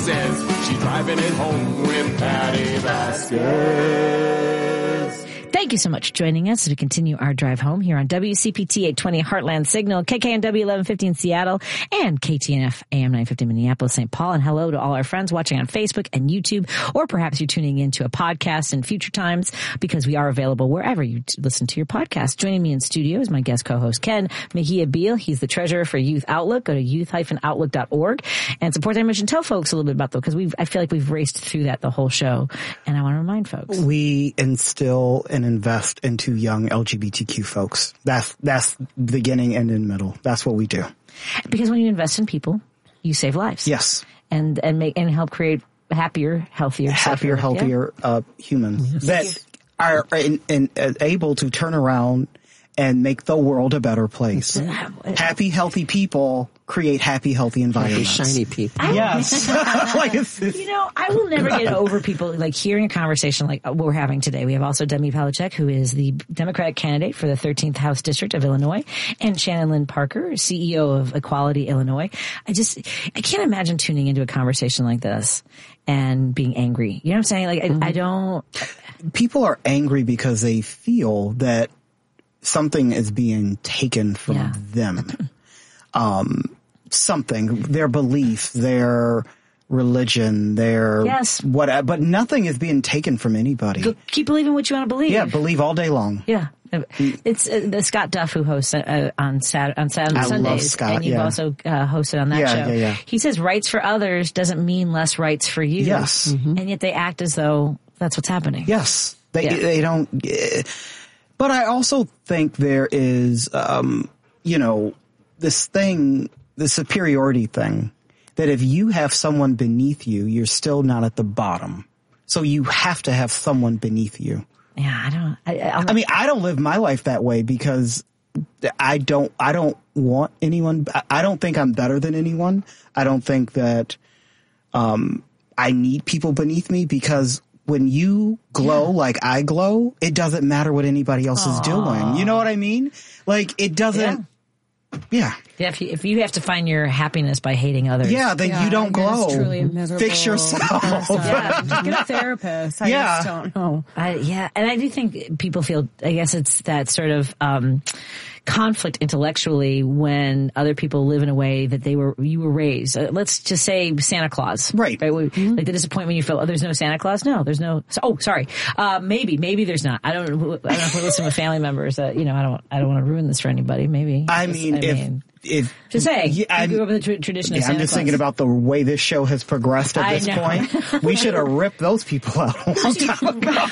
says she's driving it home with Patty Vasquez. Thank you so much for joining us as we continue our drive home here on WCPT 820 Heartland Signal, KKNW 1150 in Seattle, and KTNF AM 950 Minneapolis, St. Paul. And hello to all our friends watching on Facebook and YouTube, or perhaps you're tuning into a podcast in future times, because we are available wherever you listen to your podcast. Joining me in studio is my guest co-host, Ken Mejia Beal. He's the treasurer for Youth Outlook. Go to youth-outlook.org and support that mission. Tell folks a little bit about that, because I feel like we've raced through that the whole show, and I want to remind folks. We instill and invest into young LGBTQ folks. That's beginning and in middle. That's what we do. Because when you invest in people, you save lives. Yes. And help create healthier humans that are able to turn around and make the world a better place. Happy, healthy people create happy, healthy environments. Happy, shiny people. Yes. I will never get over people like hearing a conversation like what we're having today. We have also Demi Palachuk, who is the Democratic candidate for the 13th House District of Illinois, and Shannon Lynn Parker, CEO of Equality Illinois. I can't imagine tuning into a conversation like this and being angry. You know what I'm saying? Like, I don't. People are angry because they feel that something is being taken from them. Something, their belief, their religion, their whatever, but nothing is being taken from anybody. Keep believing what you want to believe. Yeah, believe all day long. Yeah. It's the Scott Duff who hosts on Sundays, love Scott, and you've also hosted on that show. Yeah. He says rights for others doesn't mean less rights for you. Yes. And yet they act as though that's what's happening. Yes. They don't. But I also think there is, this thing, the superiority thing, that if you have someone beneath you, you're still not at the bottom. So you have to have someone beneath you. Yeah, I don't live my life that way because I don't want anyone. I don't think I'm better than anyone. I don't think that, I need people beneath me, because when you glow like I glow, it doesn't matter what anybody else is doing. You know what I mean? Like, it doesn't. Yeah. If you have to find your happiness by hating others. Yeah, then you don't glow. Truly miserable. Fix yourself. Just get a therapist. I just don't know. And I do think people feel, I guess it's that sort of conflict intellectually when other people live in a way that you were raised. Let's just say Santa Claus. Right. Like the disappointment you feel, there's no Santa Claus? No, there's no. Sorry. Maybe there's not. I don't know if we're listening with family members. I don't want to ruin this for anybody. Maybe. Just saying, you grew up with the tradition of Santa I'm just Claus. tpeople about the way this show has progressed at this point. We should have ripped those people out a long time ago.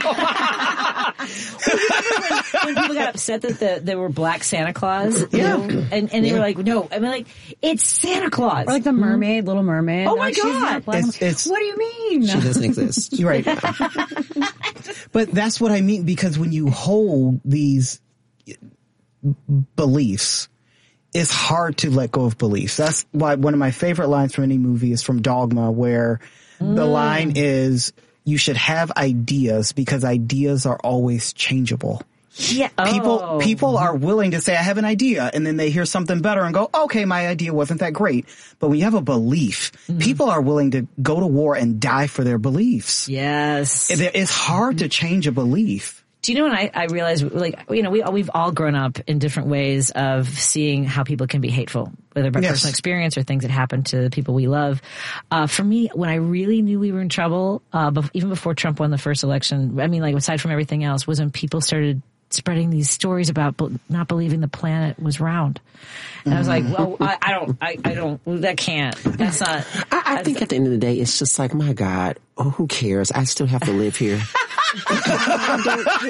when people got upset that there were black Santa Claus, and they were like, no, I mean, like, it's Santa Claus. Or like the mermaid, Little Mermaid. Oh my God. What do you mean? She doesn't exist. You're right. But that's what I mean, because when you hold these beliefs, it's hard to let go of beliefs. That's why one of my favorite lines from any movie is from Dogma, where the line is, you should have ideas because ideas are always changeable. Yeah. People are willing to say, I have an idea, and then they hear something better and go, okay, my idea wasn't that great. But when you have a belief, people are willing to go to war and die for their beliefs. Yes. It's hard to change a belief. Do you know when I realized, we've all grown up in different ways of seeing how people can be hateful, whether by personal experience or things that happen to the people we love. For me, when I really knew we were in trouble, even before Trump won the first election, I mean, like, aside from everything else, was when people started spreading these stories about not believing the planet was round. And I was like, well, I don't, that can't, that's not. I think at the end of the day, it's just like, my God, who cares? I still have to live here. I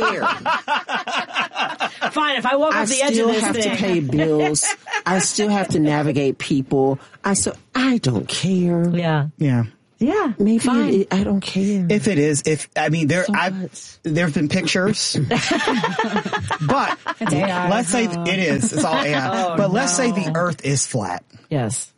don't care. Fine, if I walk off the edge of this thing. I still have to pay bills. I still have to navigate people. I don't care. Yeah. Yeah, maybe I don't care. If it is, there've been pictures, but let's say it is. It's all AI. Let's say the Earth is flat. Yes.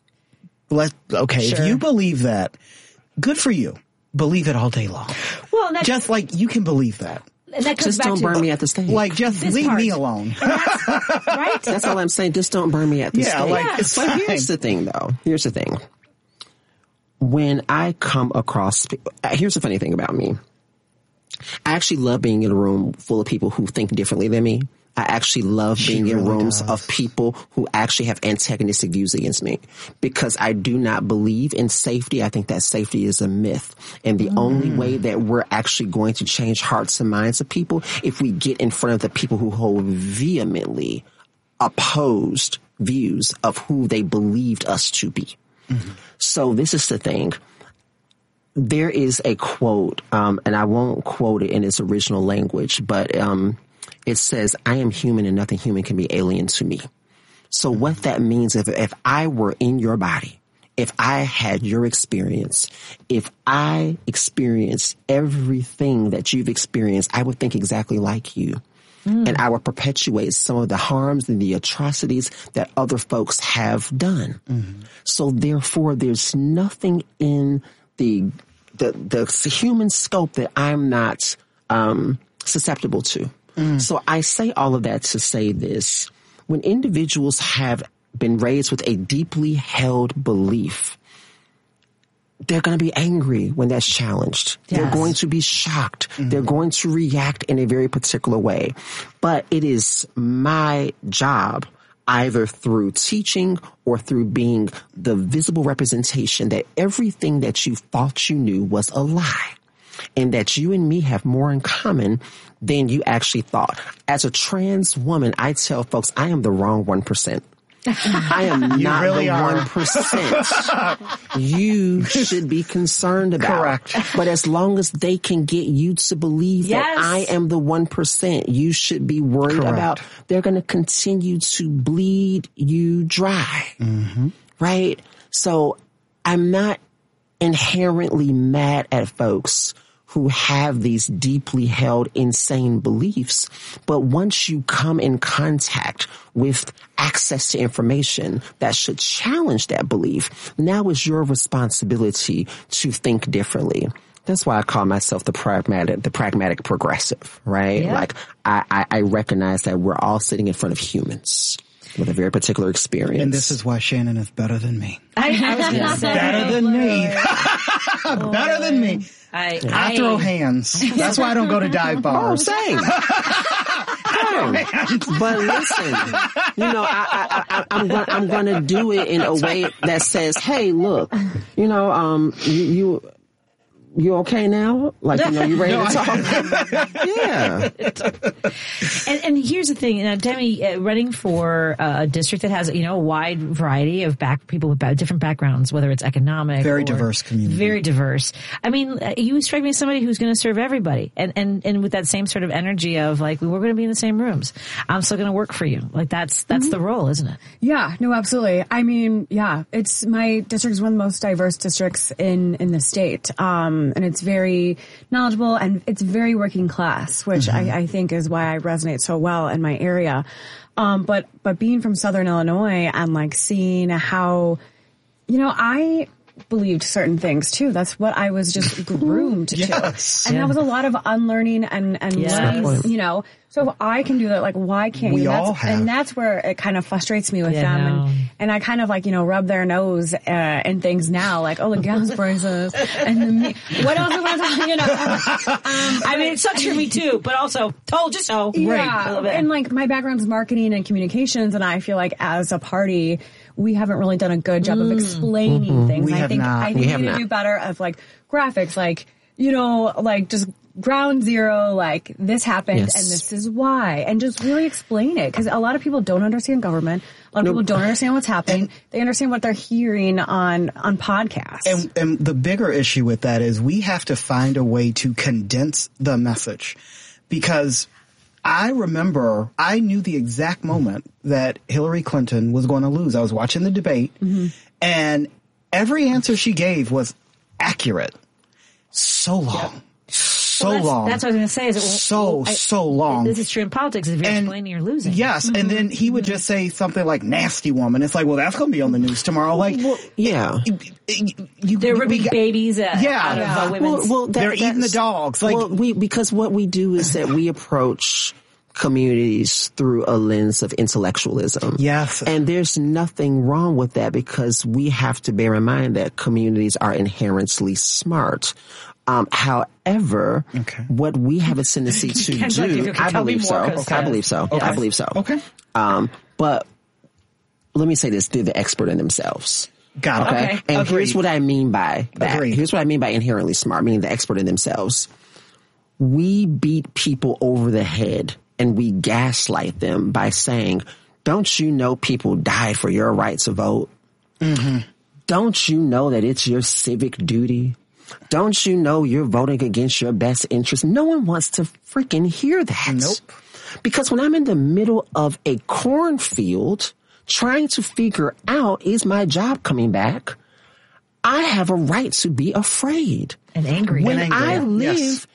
If you believe that, good for you. Believe it all day long. Well, just like you can believe that. And that comes just don't burn me at the stake. Like, just leave me alone. Right? That's all I'm saying. Just don't burn me at the stake. It's fine. Here's the thing, though. Here's the thing. when I come across, here's the funny thing about me. I actually love being in a room full of people who think differently than me. I actually love being in rooms of people who actually have antagonistic views against me, because I do not believe in safety. I think that safety is a myth. And the only way that we're actually going to change hearts and minds of people if we get in front of the people who hold vehemently opposed views of who they believed us to be. So this is the thing. There is a quote, and I won't quote it in its original language, but it says, "I am human and nothing human can be alien to me." So what that means, if I were in your body, if I had your experience, if I experienced everything that you've experienced, I would think exactly like you. And I would perpetuate some of the harms and the atrocities that other folks have done. So therefore, there's nothing in the human scope that I'm not susceptible to. So I say all of that to say this. When individuals have been raised with a deeply held belief, they're going to be angry when that's challenged. Yes. They're going to be shocked. They're going to react in a very particular way. But it is my job, either through teaching or through being the visible representation, that everything that you thought you knew was a lie, and that you and me have more in common than you actually thought. As a trans woman, I tell folks I am the wrong 1%. I am not really the 1% you should be concerned about. Correct. But as long as they can get you to believe that I am the 1% you should be worried about, they're going to continue to bleed you dry. Right? So I'm not inherently mad at folks who have these deeply held insane beliefs. But once you come in contact with access to information that should challenge that belief, now is your responsibility to think differently. That's why I call myself the pragmatic progressive, right? Yeah. Like I recognize that we're all sitting in front of humans with a very particular experience. And this is why Shannon is better than me. I was going to say. Better than me. Better than me. I throw hands. That's why I don't go to dive bars. Oh, same. But listen, you know, I'm going to do it in a way that says, hey, look, you know, you okay now? Like, you know, you ready to talk? Yeah. And here's the thing, Demi, running for a district that has, you know, a wide variety of people with different backgrounds, whether it's economic, very diverse community, very diverse. I mean, you strike me as somebody who's going to serve everybody, and with that same sort of energy of like, we're going to be in the same rooms. I'm still going to work for you. Like that's the role, isn't it? Yeah. No, absolutely. I mean, yeah, my district is one of the most diverse districts in the state. And it's very knowledgeable and it's very working class, which I think is why I resonate so well in my area. But being from Southern Illinois and like seeing how, you know, I believed certain things too. That's what I was just groomed to. And that was a lot of unlearning and learning, you know. So if I can do that, like, why can't you? And that's where it kind of frustrates me with them. And I kind of like, you know, rub their nose and things now, like, oh, the gas prices. And what else am I talking, you know? I mean, it sucks for me too, but also told you so. Yeah. Right. And like my background's marketing and communications, and I feel like as a party, we haven't really done a good job of explaining things. I think we need to do better of like graphics, like, you know, like just ground zero, like this happened and this is why, and just really explain it, because a lot of people don't understand government. A lot of people don't understand what's happening. They understand what they're hearing on podcasts. And the bigger issue with that is we have to find a way to condense the message, because I remember I knew the exact moment that Hillary Clinton was going to lose. I was watching the debate and every answer she gave was accurate. So long. So long. That's what I was going to say. So long. This is true in politics. If you're explaining, you're losing. Yes. And then he would just say something like nasty woman. It's like, well, that's going to be on the news tomorrow. Like, yeah. They're ripping babies out of women's. They're eating the dogs. Like, because what we do is that we approach communities through a lens of intellectualism. Yes. And there's nothing wrong with that because we have to bear in mind that communities are inherently smart. However, what we have a tendency to do, I believe so. I believe so. I believe so. Okay. But let me say this, they're the expert in themselves. Got it. Okay. And Agreed. here's what I mean by that. Agreed. Here's what I mean by inherently smart, meaning the expert in themselves. We beat people over the head and we gaslight them by saying, don't you know people died for your right to vote? Mm-hmm. Don't you know that it's your civic duty? Don't you know you're voting against your best interest? No one wants to freaking hear that. Nope. Because when I'm in the middle of a cornfield trying to figure out, is my job coming back? I have a right to be afraid. And angry. When I live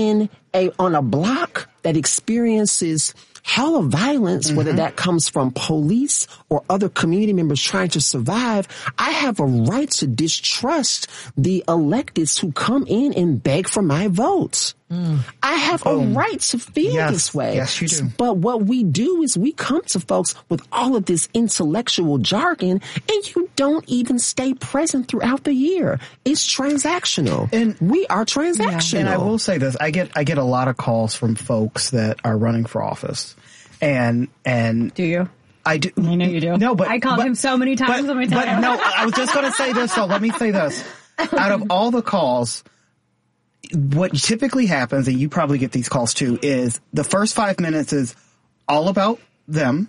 on a block that experiences hell of violence, whether that comes from police or other community members trying to survive, I have a right to distrust the electeds who come in and beg for my votes. I have a right to feel this way. Yes, you do. But what we do is we come to folks with all of this intellectual jargon and you don't even stay present throughout the year. It's transactional. And we are transactional. And I will say this, I get a lot of calls from folks that are running for office. And do you? I do. I know you do. No, but I called him so many times. But no, I was just going to say this. So let me say this. Out of all the calls, what typically happens, and you probably get these calls too, is the first 5 minutes is all about them,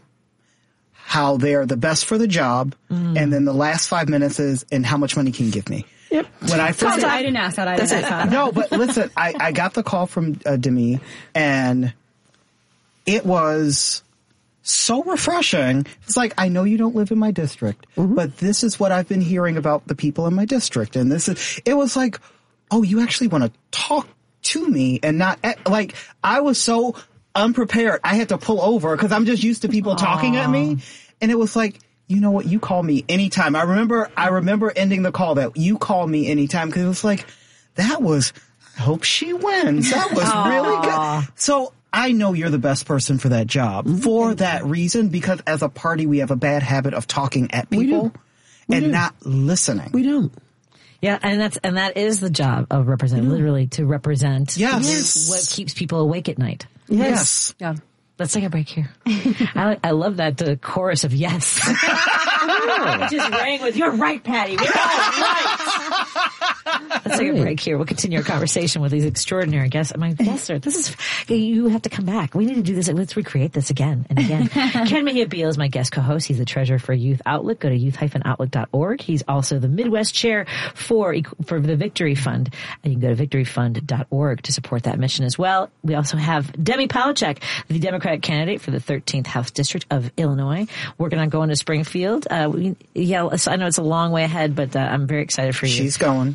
how they're the best for the job, and then the last 5 minutes is, and how much money can you give me? Yep. When I first, I didn't ask that. No, but listen, I got the call from Demi, and it was so refreshing. It's like, I know you don't live in my district, but this is what I've been hearing about the people in my district. And it was like, oh, you actually want to talk to me and not, like, I was so unprepared. I had to pull over because I'm just used to people talking at me. And it was like, you know what? You call me anytime. I remember ending the call that you call me anytime because it was like, I hope she wins. That was really good. So I know you're the best person for that job for that reason, because as a party, we have a bad habit of talking at people and not listening. We don't. Yeah, and that is the job of representative, literally to represent what keeps people awake at night. Yes. Yeah. Let's take a break here. I love that chorus of yes. It just rang with, you're right, Patty. We're all right. Let's take a break here. We'll continue our conversation with these extraordinary guests. My guests you have to come back. We need to do this. Let's recreate this again and again. Ken Mejia Beal is my guest co-host. He's the treasurer for Youth Outlook. Go to youth-outlook.org. He's also the Midwest chair for the Victory Fund. And you can go to victoryfund.org to support that mission as well. We also have Demi Palachuk, the Democratic candidate for the 13th House District of Illinois, working on going to Springfield. So I know it's a long way ahead, but I'm very excited for you. She's going.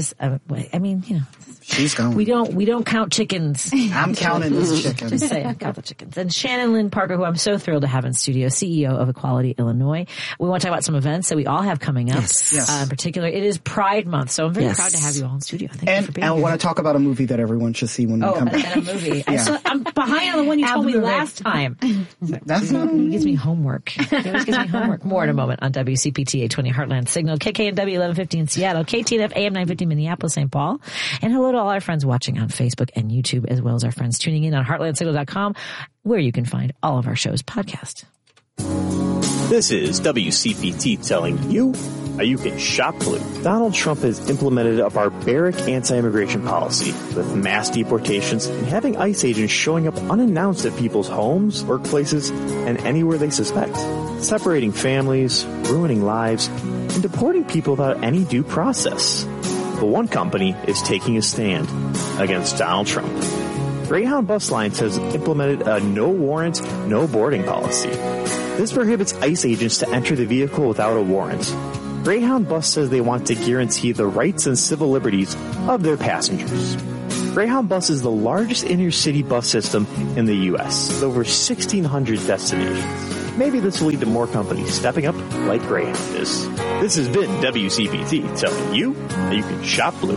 She's going. We don't count chickens. I'm counting these chickens. Just saying, count the chickens. And Shannon Lynn Parker, who I'm so thrilled to have in studio, CEO of Equality Illinois. We want to talk about some events that we all have coming up. Yes. In particular, it is Pride Month, so I'm very proud to have you all in studio. Thank you for being here. And I want to talk about a movie that everyone should see when we come back. And a movie. I'm behind on the one you told me last time. That's not He gives me homework. He always gives me homework. More in a moment on WCPT 820 Heartland Signal, KKNW 1150 in Seattle, KTNF AM 950 Minneapolis, St. Paul. And hello to all our friends watching on Facebook and YouTube, as well as our friends tuning in on heartlandsignal.com, where you can find all of our shows podcast. This is WCPT telling you how you can shop blue. Donald Trump has implemented a barbaric anti-immigration policy with mass deportations and having ICE agents showing up unannounced at people's homes, workplaces, and anywhere they suspect, separating families, ruining lives, and deporting people without any due process. But one company is taking a stand against Donald Trump. Greyhound Bus Lines has implemented a no warrant, no boarding policy. This prohibits ICE agents to enter the vehicle without a warrant. Greyhound Bus says they want to guarantee the rights and civil liberties of their passengers. Greyhound Bus is the largest inner-city bus system in the U.S., with over 1,600 destinations. Maybe this will lead to more companies stepping up like Greyhound is. This has been WCPT telling you how you can shop blue.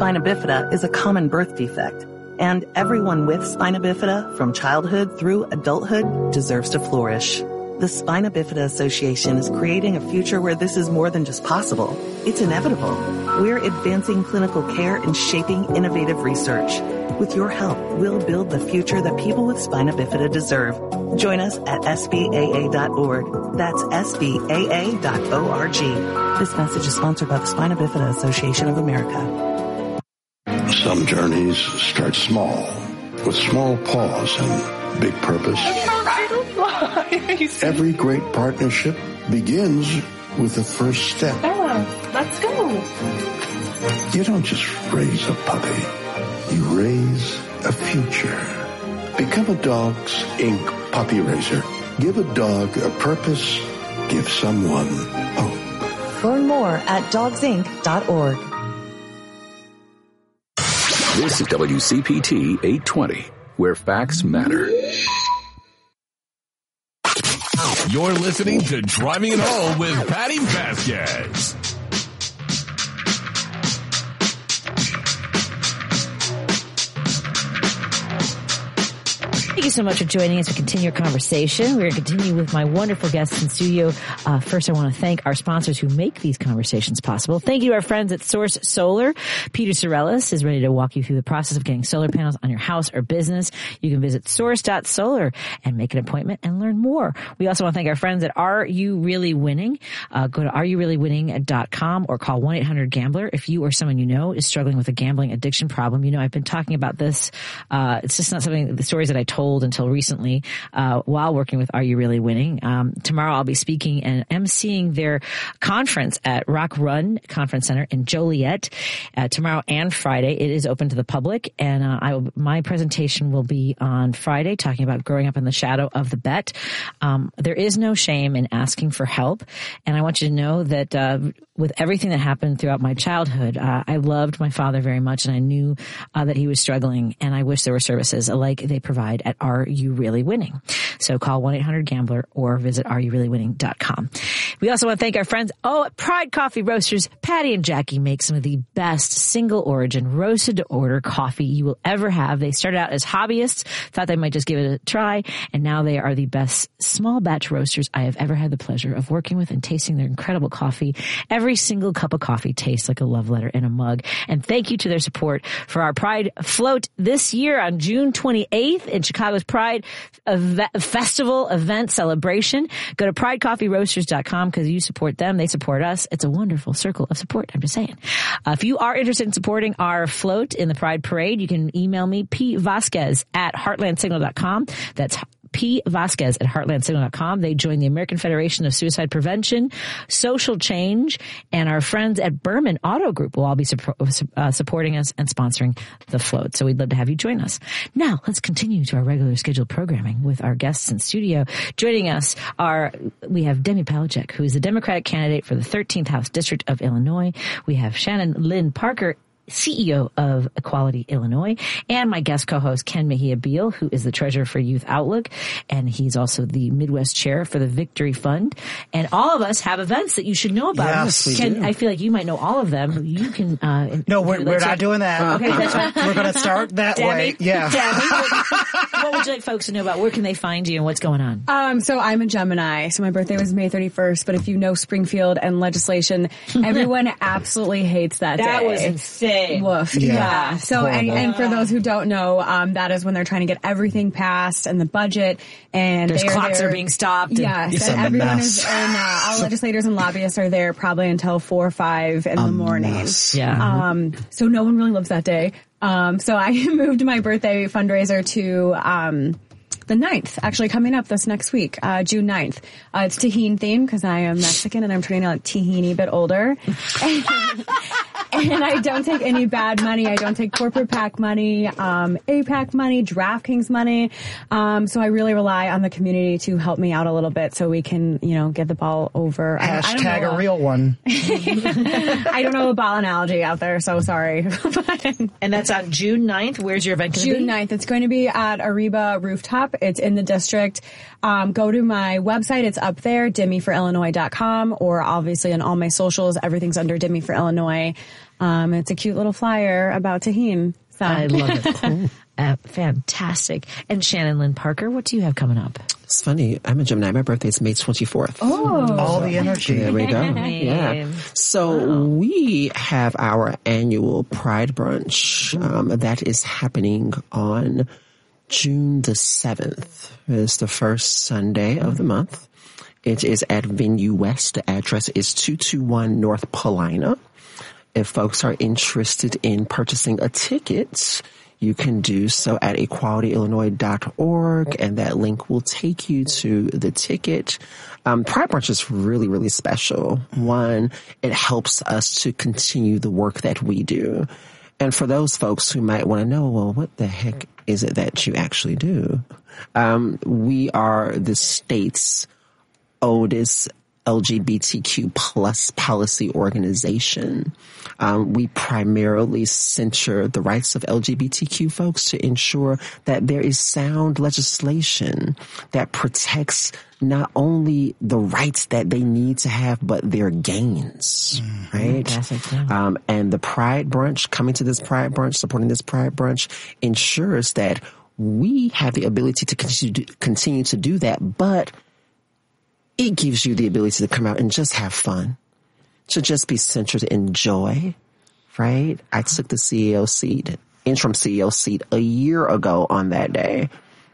spina bifida is a common birth defect, and everyone with spina bifida from childhood through adulthood deserves to flourish. The Spina Bifida Association is creating a future where this is more than just possible. It's inevitable. We're advancing clinical care and shaping innovative research. With your help, we'll build the future that people with spina bifida deserve. Join us at SBAA.org. That's SBAA.org. This message is sponsored by the Spina Bifida Association of America. Some journeys start small, with small pause and big purpose. Every great partnership begins with the first step. Bella, let's go. You don't just raise a puppy. You raise a future. Become a Dogs Inc. puppy raiser. Give a dog a purpose. Give someone hope. Learn more at dogsinc.org. This is WCPT 820, where facts matter. You're listening to Driving It Home with Patty Vasquez. Thank you so much for joining us to continue our conversation. We're going to continue with my wonderful guests in studio. First, I want to thank our sponsors who make these conversations possible. Thank you to our friends at Source Solar. Peter Sorellis is ready to walk you through the process of getting solar panels on your house or business. You can visit source.solar and make an appointment and learn more. We also want to thank our friends at Are You Really Winning? Go to areyoureallywinning.com or call 1-800-GAMBLER if you or someone you know is struggling with a gambling addiction problem. You know, I've been talking about this. It's just not something, the stories that I told until recently while working with Are You Really Winning. Tomorrow I'll be speaking and emceeing their conference at Rock Run Conference Center in Joliet tomorrow and Friday. It is open to the public, and my presentation will be on Friday talking about growing up in the shadow of the bet. There is no shame in asking for help, and I want you to know that with everything that happened throughout my childhood, I loved my father very much, and I knew that he was struggling, and I wish there were services like they provide at Are You Really Winning? So call 1-800-GAMBLER or visit areyoureallywinning.com. We also want to thank our friends at Pride Coffee Roasters. Patty and Jackie make some of the best single origin roasted to order coffee you will ever have. They started out as hobbyists, thought they might just give it a try, and now they are the best small batch roasters I have ever had the pleasure of working with and tasting their incredible coffee. Every single cup of coffee tastes like a love letter in a mug. And thank you to their support for our Pride Float this year on June 28th in Chicago's Pride Festival event celebration. Go to pridecoffeeroasters.com because you support them. They support us. It's a wonderful circle of support. I'm just saying. If you are interested in supporting our float in the Pride Parade, you can email me, pvasquez@heartlandsignal.com. That's pvasquez@heartlandsignal.com. They join the American Federation of Suicide Prevention, Social Change, and our friends at Berman Auto Group will all be supporting us and sponsoring the float. So we'd love to have you join us. Now, let's continue to our regular scheduled programming with our guests in studio. Joining us we have Demi Palachek, who is the Democratic candidate for the 13th House District of Illinois. We have Shannon Lynn Parker, CEO of Equality Illinois, and my guest co-host Ken Mejia Beal, who is the treasurer for Youth Outlook, and he's also the Midwest chair for the Victory Fund. And all of us have events that you should know about. Yes, we do. I feel like you might know all of them. You can. No, we're not doing that. Okay, that's right. We're going to start that way. Yeah. What would you like folks to know about? Where can they find you and what's going on? So I'm a Gemini, so my birthday was May 31st, but if you know Springfield and legislation, everyone absolutely hates that day. That was insane. Woof. Yeah. So, and for those who don't know, that is when they're trying to get everything passed and the budget, and there's clocks are being stopped. Yes. And everyone is, and all legislators and lobbyists are there probably until 4 or 5 in the morning. Yeah. So no one really loves that day. So I moved my birthday fundraiser to, the 9th, actually coming up this next week, June 9th. It's Tajín themed because I am Mexican and I'm turning a teeny bit older. And I don't take any bad money. I don't take corporate PAC money, APAC money, DraftKings money. So I really rely on the community to help me out a little bit so we can, get the ball over. Hashtag a real one. I don't know a ball analogy out there, so sorry. And that's on June 9th. Where's your event going to be? June 9th. It's going to be at Ariba Rooftop. It's in the district. Go to my website. It's up there, DemiForIllinois.com, or obviously on all my socials, everything's under Demi for Illinois. It's a cute little flyer about Tajín. So. I love it. Fantastic. And Shannon Lynn Parker, what do you have coming up? It's funny. I'm a Gemini. My birthday's May 24th. Oh. All the energy. There we go. Yeah. So we have our annual Pride Brunch that is happening on June the 7th. It's the first Sunday of the month. It is at Venue West. The address is 221 North Paulina. If folks are interested in purchasing a ticket, you can do so at equalityillinois.org, and that link will take you to the ticket. Pride Brunch is really, really special. One, it helps us to continue the work that we do. And for those folks who might want to know, well, what the heck is it that you actually do? We are the state's oldest LGBTQ plus policy organization. We primarily center the rights of LGBTQ folks to ensure that there is sound legislation that protects not only the rights that they need to have, but their gains, right? And the Pride Brunch, coming to this Pride Brunch, supporting this Pride Brunch, ensures that we have the ability to continue to do that, but it gives you the ability to come out and just have fun, to just be centered in joy, right? I took the interim CEO seat a year ago on that day.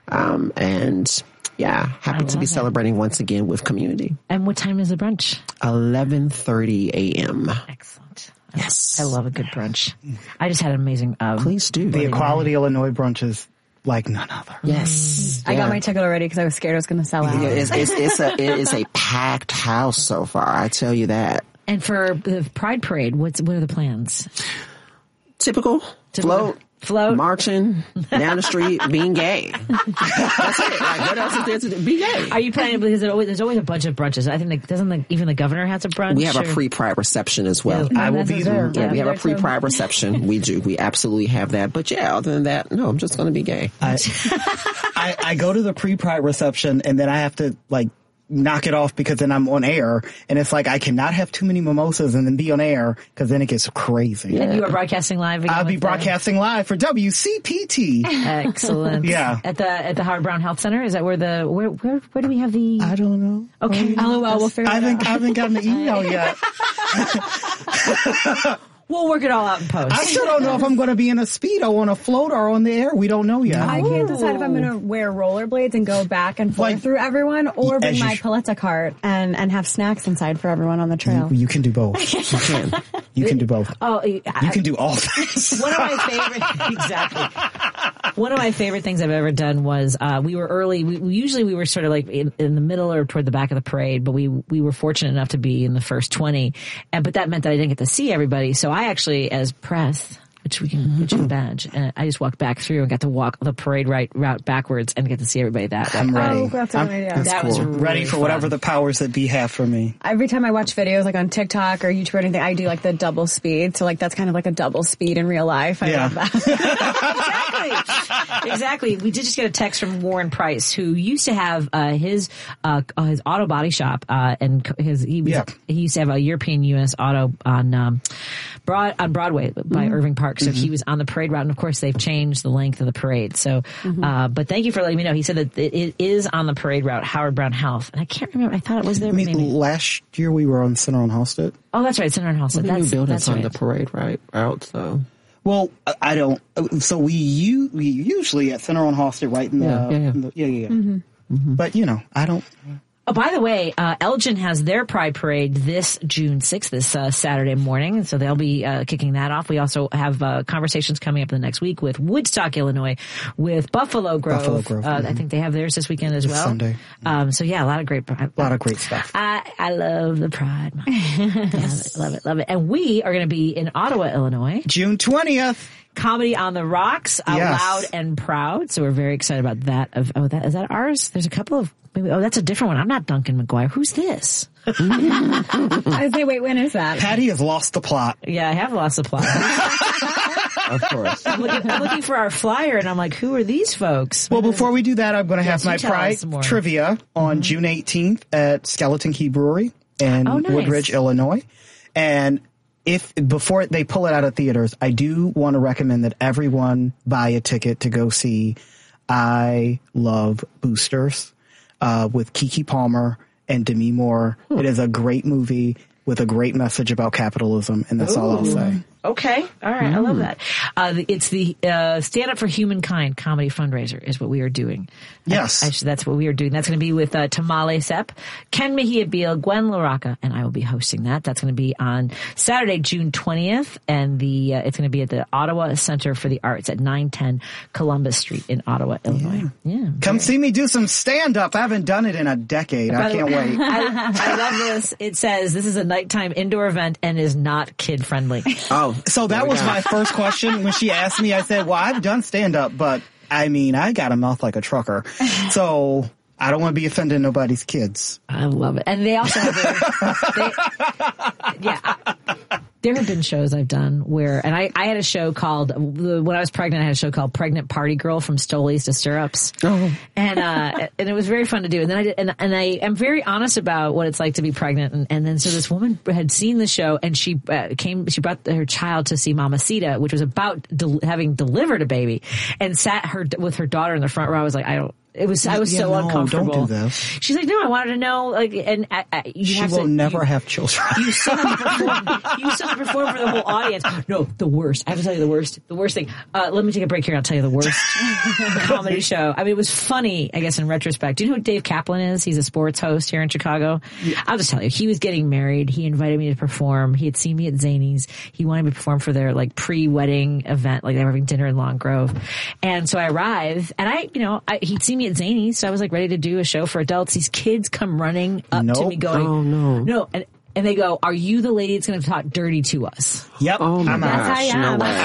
And yeah, happy to be celebrating once again with community. And what time is the brunch? 11:30 a.m. Excellent. Yes. I love a good brunch. I just had an amazing... Please do. The Equality Illinois brunch is like none other. Yes. I got my ticket already because I was scared it was going to sell out. Yeah, it is a packed house so far, I tell you that. And for the Pride Parade, what are the plans? Typical. Float, marching down the street, being gay. That's it. Like, what else is there to do? Be gay. Are you planning? Because there's always a bunch of brunches. I think even the governor has a brunch. We have a pre-Pride reception as well. I will be there. Yeah, we have a pre-Pride reception. We do. We absolutely have that. But yeah, other than that, no, I'm just going to be gay. I go to the pre-Pride reception and then I have to knock it off because then I'm on air, and it's like I cannot have too many mimosas and then be on air because then it gets crazy. And you are broadcasting live again? I'll be broadcasting live for WCPT. Excellent. Yeah. At the Howard Brown Health Center? Is that where where do we have the... I don't know. Okay. LOL, we'll figure it out. I haven't gotten the email yet. We'll work it all out in post. I still don't know if I'm going to be in a Speedo on a float or on the air. We don't know yet. I can't decide if I'm going to wear rollerblades and go back and forth through everyone, or bring my paleta cart and have snacks inside for everyone on the trail. You can do both. You can do both. Oh, you can do all things. One of my favorite, exactly. One of my favorite things I've ever done was we were early. We were sort of like in the middle or toward the back of the parade, but we were fortunate enough to be in the first 20. But that meant that I didn't get to see everybody. So I actually, as press, which we can badge, I just walked back through and got to walk the parade route backwards and get to see everybody that way. I'm ready. Oh, that's a good idea. That was really ready for fun. Whatever the powers that be have for me. Every time I watch videos like on TikTok or YouTube or anything, I do like the double speed. So like that's kind of like a double speed in real life. I love that. Exactly. We did just get a text from Warren Price, who used to have his auto body shop, and he used to have a European US auto on Broadway by Irving Park. So he was on the parade route, and of course they've changed the length of the parade. So, but thank you for letting me know. He said that it is on the parade route, Howard Brown Health, and I can't remember. I thought it was there. Last year we were on Center on Halstead. Oh, that's right, Center on Halstead. Well, the new building's that's on right. the parade route, so. Well, I don't. So we usually at Center on Halstead, right in the But I don't. Oh, by the way, Elgin has their Pride Parade this June 6th, this Saturday morning. So they'll be kicking that off. We also have conversations coming up in the next week with Woodstock, Illinois, with Buffalo Grove. I think they have theirs this weekend as well. Sunday. So yeah, a lot of great stuff. I love the Pride. Love it. And we are going to be in Ottawa, Illinois. June 20th. Comedy on the Rocks, Loud and Proud. So we're very excited about that. Is that ours? There's a couple of... that's a different one. I'm not Duncan McGuire. Who's this? I say, wait, when is that? Patty has lost the plot. Yeah, I have lost the plot. Of course. I'm looking for our flyer, and I'm like, who are these folks? Well, before we do that, I'm going to have my tell Pride us more. trivia on June 18th at Skeleton Key Brewery in nice. Woodridge, Illinois. And if before they pull it out of theaters, I do want to recommend that everyone buy a ticket to go see I Love Boosters with Keke Palmer and Demi Moore. It is a great movie with a great message about capitalism, and that's all I'll say. Okay. All right. I love that. It's the Stand Up for Humankind comedy fundraiser is what we are doing. Yes. That's what we are doing. That's going to be with Tamale Sepp, Ken Mejia Beal, Gwen LaRocca, and I will be hosting that. That's going to be on Saturday, June 20th, and it's going to be at the Ottawa Center for the Arts at 910 Columbus Street in Ottawa, Illinois. Yeah. Come see me do some stand-up. I haven't done it in a decade. I can't wait. I love this. It says this is a nighttime indoor event and is not kid-friendly. Oh. So that was my first question when she asked me. I said, well, I've done stand-up, but I mean, I got a mouth like a trucker. So I don't want to be offending nobody's kids. I love it. And they also have there have been shows I've done where, and I had a show called, when I was pregnant, I had a show called Pregnant Party Girl from Stolies to Stirrups. Oh. And it was very fun to do. And then I did, and I am very honest about what it's like to be pregnant. And then so this woman had seen the show and she brought her child to see Mamacita, which was about having delivered a baby, and sat with her daughter in the front row. I was like, I was so uncomfortable. Don't do this. She's like, no, I wanted to know, like, and she will never have children. You still have to perform for the whole audience. No, the worst. I have to tell you the worst thing. Let me take a break here and I'll tell you the worst comedy show. I mean, it was funny, I guess, in retrospect. Do you know who Dave Kaplan is? He's a sports host here in Chicago. Yeah. I'll just tell you, he was getting married. He invited me to perform. He had seen me at Zanies. He wanted me to perform for their, like, pre-wedding event, like they were having dinner in Long Grove. And so I arrived and he'd seen me at Zanies, so I was like ready to do a show for adults. These kids come running up to me going, "Oh no!" And they go, "Are you the lady that's going to talk dirty to us?" Yep. Oh my That's gosh! how I am. No way.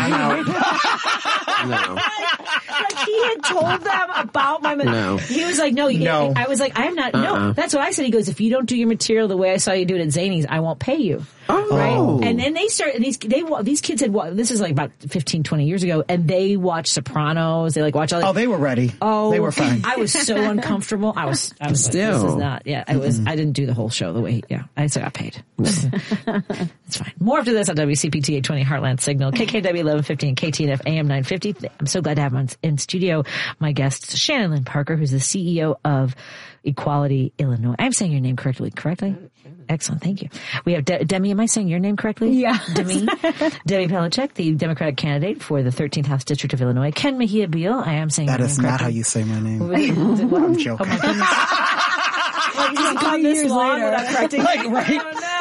No. Like he had told them about my material. No. He was like, no. I was like, I am not. No, that's what I said. He goes, if you don't do your material the way I saw you do it at Zanies, I won't pay you. Oh. Right? And then they started, these kids had, this is like about 15, 20 years ago, and they watched Sopranos. They like watch all that. Oh, they were ready. Oh, they were fine. I was so uncomfortable. I was still. Like, this is not, I didn't do the whole show the way, I still got paid. It's fine. More after this on WCPT 820 Heartland Signal, KKW 1150 and KTNF AM 950. I'm so glad to have in studio my guest, Shannon Lynn Parker, who's the CEO of Equality Illinois. I'm saying your name correctly? Excellent. Thank you. We have Demi. Am I saying your name correctly? Yeah. Demi Pelichek, the Democratic candidate for the 13th House District of Illinois. Ken Mejia Beal. I am saying that your is name not correctly. how you say my name. I'm joking. Oh my goodness. Like, he's gone this long without correcting me. Like, right?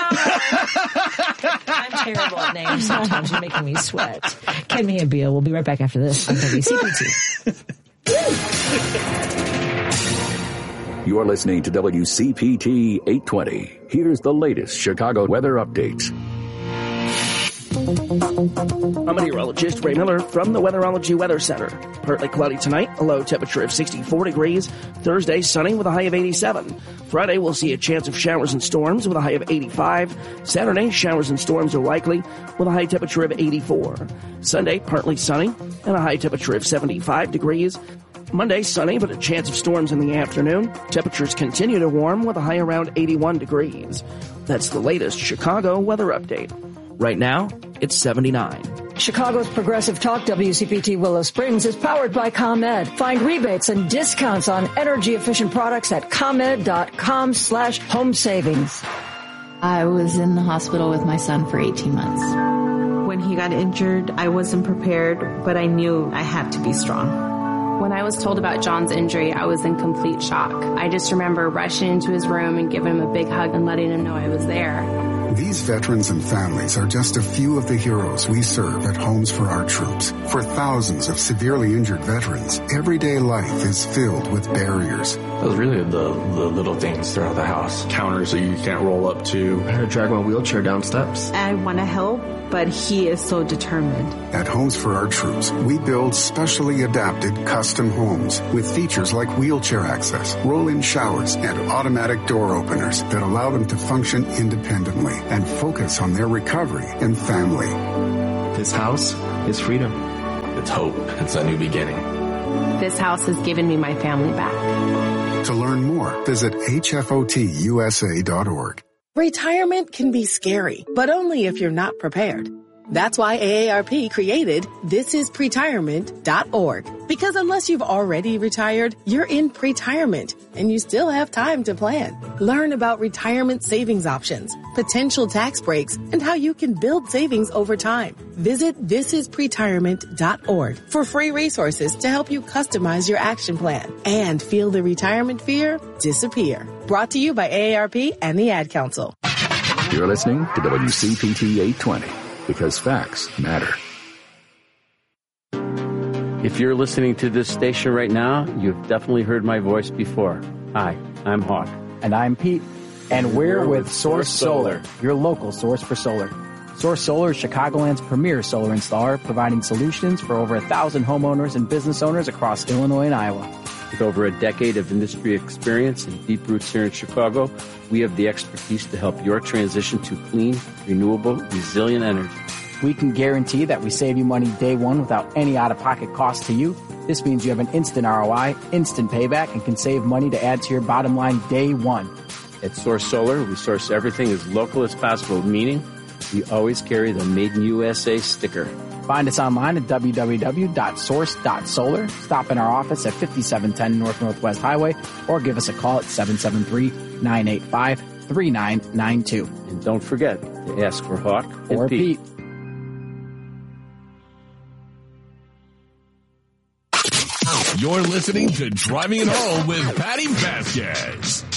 Oh, no. I'm terrible at names sometimes. You're making me sweat. Ken Mejia Beal. We'll be right back after this on WCPT. You're listening to WCPT 820. Here's the latest Chicago weather updates. I'm meteorologist Ray Miller from the Weatherology Weather Center. Partly cloudy tonight, a low temperature of 64 degrees. Thursday, sunny with a high of 87. Friday, we'll see a chance of showers and storms with a high of 85. Saturday, showers and storms are likely with a high temperature of 84. Sunday, partly sunny and a high temperature of 75 degrees. Monday, sunny, but a chance of storms in the afternoon. Temperatures continue to warm with a high around 81 degrees. That's the latest Chicago weather update. Right now, it's 79. Chicago's Progressive Talk WCPT Willow Springs is powered by ComEd. Find rebates and discounts on energy-efficient products at ComEd.com/home savings. I was in the hospital with my son for 18 months. When he got injured, I wasn't prepared, but I knew I had to be strong. When I was told about John's injury, I was in complete shock. I just remember rushing into his room and giving him a big hug and letting him know I was there. These veterans and families are just a few of the heroes we serve at Homes for Our Troops. For thousands of severely injured veterans, everyday life is filled with barriers. It was really the little things throughout the house. Counters that you can't roll up to. I had to drag my wheelchair down steps. I want to help, but he is so determined. At Homes for Our Troops, we build specially adapted custom homes with features like wheelchair access, roll-in showers, and automatic door openers that allow them to function independently and focus on their recovery and family. This house is freedom. It's hope. It's a new beginning. This house has given me my family back. To learn more, visit hfotusa.org. Retirement can be scary, but only if you're not prepared. That's why AARP created thisispretirement.org. Because unless you've already retired, you're in pretirement and you still have time to plan. Learn about retirement savings options, potential tax breaks, and how you can build savings over time. Visit thisispretirement.org for free resources to help you customize your action plan and feel the retirement fear disappear. Brought to you by AARP and the Ad Council. You're listening to WCPT 820. Because facts matter. If you're listening to this station right now, you've definitely heard my voice before. Hi, I'm Hawk. And I'm Pete. And we're with Source Solar, your local source for solar. Source Solar is Chicagoland's premier solar installer, providing solutions for over 1,000 homeowners and business owners across Illinois and Iowa. With over a decade of industry experience and deep roots here in Chicago, we have the expertise to help your transition to clean, renewable, resilient energy. We can guarantee that we save you money day one without any out-of-pocket cost to you. This means you have an instant ROI, instant payback, and can save money to add to your bottom line day one. At Source Solar, we source everything as local as possible, meaning we always carry the Made in USA sticker. Find us online at www.source.solar. Stop in our office at 5710 North Northwest Highway or give us a call at 773-985-3992. And don't forget to ask for Hawk or Pete. You're listening to Driving It Home with Patty Vasquez.